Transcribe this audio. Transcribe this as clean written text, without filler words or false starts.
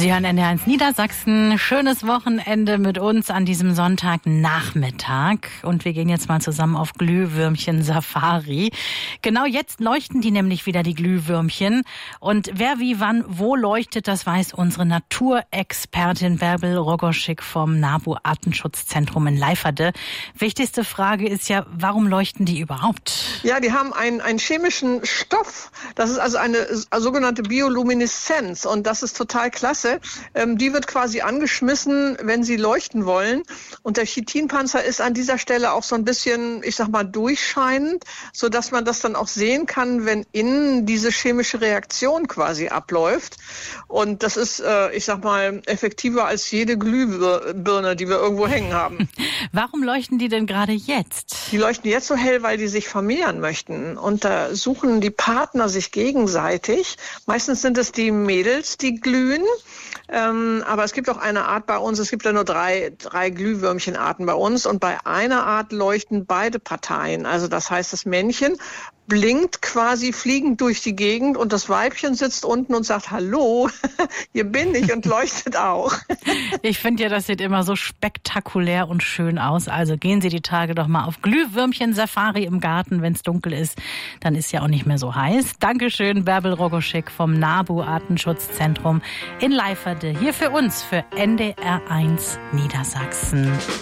Sie hören NDR1 Niedersachsen. Schönes Wochenende mit uns an diesem Sonntagnachmittag. Und wir gehen jetzt mal zusammen auf Glühwürmchen-Safari. Genau jetzt leuchten die nämlich wieder, die Glühwürmchen. Und wer wie wann wo leuchtet, das weiß unsere Naturexpertin Bärbel Rogoschik vom NABU Artenschutzzentrum in Leiferde. Wichtigste Frage ist ja, warum leuchten die überhaupt? Ja, die haben einen chemischen Stoff. Das ist also eine sogenannte Biolumineszenz. Und das ist total klasse. Die wird quasi angeschmissen, wenn sie leuchten wollen. Und der Chitinpanzer ist an dieser Stelle auch so ein bisschen, ich sag mal, durchscheinend, sodass man das dann auch sehen kann, wenn innen diese chemische Reaktion quasi abläuft. Und das ist, ich sag mal, effektiver als jede Glühbirne, die wir irgendwo hängen haben. Warum leuchten die denn gerade jetzt? Die leuchten jetzt so hell, weil die sich vermehren möchten. Und da suchen die Partner sich gegenseitig. Meistens sind es die Mädels, die glühen. Aber es gibt auch eine Art bei uns, es gibt ja nur drei Glühwürmchenarten bei uns. Und bei einer Art leuchten beide Parteien. Also das heißt, das Männchen blinkt quasi fliegend durch die Gegend und das Weibchen sitzt unten und sagt, hallo, hier bin ich, und leuchtet auch. Ich finde ja, das sieht immer so spektakulär und schön aus. Also gehen Sie die Tage doch mal auf Glühwürmchen-Safari im Garten, wenn es dunkel ist. Dann ist ja auch nicht mehr so heiß. Dankeschön, Bärbel Rogoschik vom NABU Artenschutzzentrum in Leiferde. Hier für uns, für NDR1 Niedersachsen.